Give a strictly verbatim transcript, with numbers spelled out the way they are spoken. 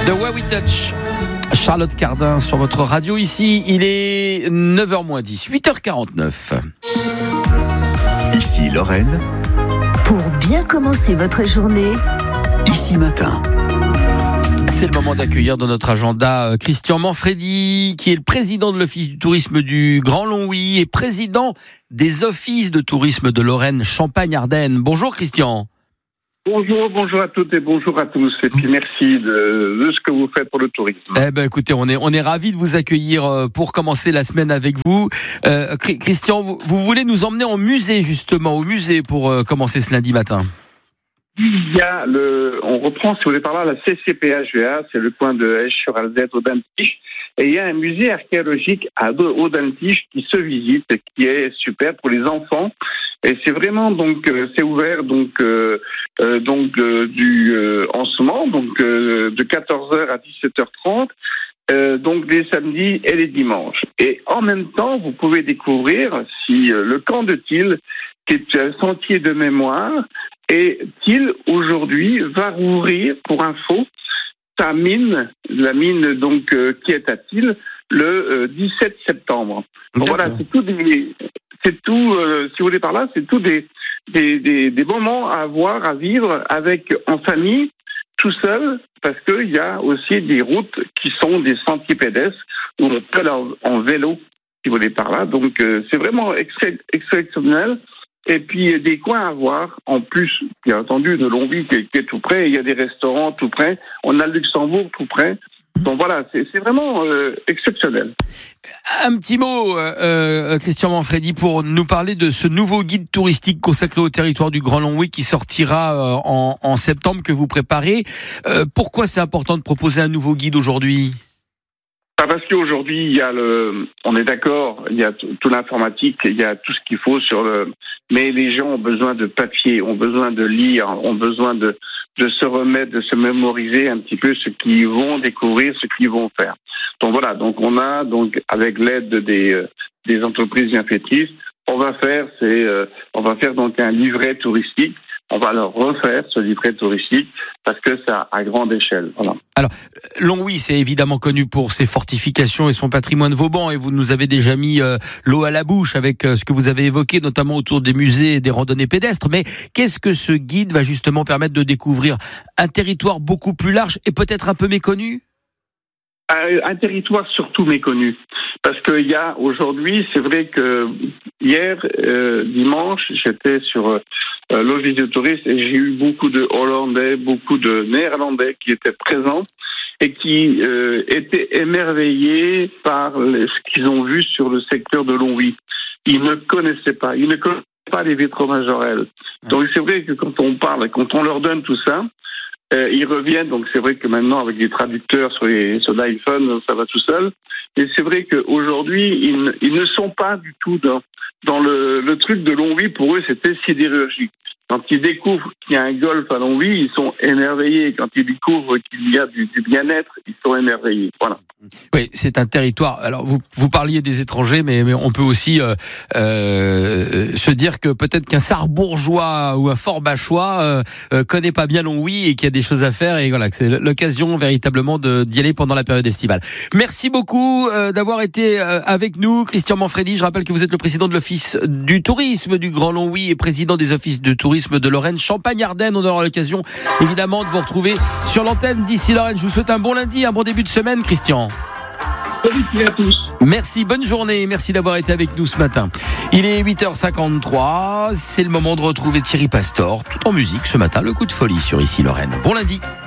The Way We Touch. Charlotte Cardin sur votre radio ici. Il est neuf heures moins dix, huit heures quarante-neuf. Ici Lorraine. Pour bien commencer votre journée. Ici Matin. C'est le moment d'accueillir dans notre agenda Christian Manfredi, qui est le président de l'Office du tourisme du Grand Longwy et président des offices de tourisme de Lorraine Champagne-Ardenne. Bonjour Christian. Bonjour, bonjour à toutes et bonjour à tous. Et puis merci de, de ce que vous faites pour le tourisme. Eh ben, écoutez, on est, on est ravis de vous accueillir pour commencer la semaine avec vous. Euh, Christian, vous, vous voulez nous emmener en musée, justement, au musée pour euh, commencer ce lundi matin. Il y a le, on reprend, si vous voulez par là, la C C P H V A, c'est le coin de Esch-sur-Alzette, Audentiche. Et il y a un musée archéologique à Audentiche qui se visite, qui est super pour les enfants. Et c'est vraiment donc euh, c'est ouvert donc euh, euh, donc euh, du euh, en ce moment donc euh, de quatorze heures à dix-sept heures trente euh, donc les samedis et les dimanches. Et en même temps, vous pouvez découvrir si euh, le camp de Thiel, qui est un sentier de mémoire, et Thiel aujourd'hui va rouvrir pour info sa mine, la mine donc euh, qui est à Thiel le euh, dix-sept septembre. Bon, voilà, c'est tout des C'est tout, euh, si vous voulez par là, c'est tout des, des, des, des moments à avoir, à vivre avec, en famille, tout seul, parce qu'il y a aussi des routes qui sont des sentiers pédestres où on peut aller en vélo, si vous voulez par là. Donc, euh, c'est vraiment extra- exceptionnel. Et puis, des coins à voir, en plus, bien entendu, de Longwy qui, qui est tout près. Il y a des restaurants tout près. On a le Luxembourg tout près. Donc voilà, c'est, c'est vraiment euh, exceptionnel. Un petit mot, euh, Christian Manfredi, pour nous parler de ce nouveau guide touristique consacré au territoire du Grand Longwy qui sortira euh, en, en septembre, que vous préparez. Euh, pourquoi c'est important de proposer un nouveau guide aujourd'hui ? Parce qu'aujourd'hui, il y a le, on est d'accord, il y a toute l'informatique, il y a tout ce qu'il faut sur le, mais les gens ont besoin de papier, ont besoin de lire, ont besoin de, de se remettre, de se mémoriser un petit peu ce qu'ils vont découvrir, ce qu'ils vont faire. Donc voilà, donc on a, donc, avec l'aide des, des entreprises bienfaitrices, on va faire, c'est, euh, on va faire donc un livret touristique. On va leur refaire ce livret touristique parce que c'est à grande échelle. Voilà. Alors, Longwy, c'est évidemment connu pour ses fortifications et son patrimoine vauban, et vous nous avez déjà mis euh, l'eau à la bouche avec euh, ce que vous avez évoqué, notamment autour des musées et des randonnées pédestres. Mais qu'est-ce que ce guide va justement permettre de découvrir ? Un territoire beaucoup plus large et peut-être un peu méconnu ? Un territoire surtout méconnu. Parce qu'il y a aujourd'hui, c'est vrai que hier, euh, dimanche, j'étais sur euh, l'office de tourisme et j'ai eu beaucoup de Hollandais, beaucoup de Néerlandais qui étaient présents et qui euh, étaient émerveillés par les, ce qu'ils ont vu sur le secteur de Longwy. Ils ne connaissaient pas, ils ne connaissaient pas les vitraux majorels. Donc c'est vrai que quand on parle, quand on leur donne tout ça, Euh, ils reviennent, donc c'est vrai que maintenant avec des traducteurs sur, les, sur l'iPhone, ça va tout seul. Et c'est vrai qu'aujourd'hui, ils, ils ne sont pas du tout dans, dans le, le truc de Longwy. Pour eux, c'était sidérurgique. Quand ils découvrent qu'il y a un golf à Longwy, ils sont émerveillés. Quand ils découvrent qu'il y a du, du bien-être, ils sont émerveillés. Voilà. Oui, c'est un territoire. Alors, vous, vous parliez des étrangers, mais, mais on peut aussi euh, euh, se dire que peut-être qu'un Sarrebourgeois ou un Forbachois euh, euh, connaît pas bien Longwy et qu'il y a des choses à faire, et voilà, que c'est l'occasion véritablement de, d'y aller pendant la période estivale. Merci beaucoup euh, d'avoir été euh, avec nous, Christian Manfredi. Je rappelle que vous êtes le président de l'Office du tourisme du Grand Longwy et président des offices de tourisme de Lorraine Champagne-Ardenne. On aura l'occasion évidemment de vous retrouver sur l'antenne d'ici Lorraine. Je vous souhaite un bon lundi, un bon début de semaine, Christian. Salut à tous. Merci, bonne journée, merci d'avoir été avec nous ce matin. Il est huit heures cinquante-trois, c'est le moment de retrouver Thierry Pastor, tout en musique ce matin, le coup de folie sur Ici Lorraine. Bon lundi.